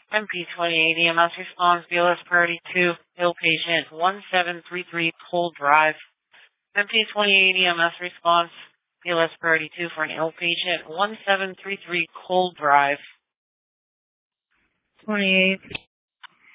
MP28 EMS response, BLS priority 2, ill patient 1733 Cold Drive. MP28 EMS response, BLS priority 2 for an ill patient 1733 Cold Drive. 28.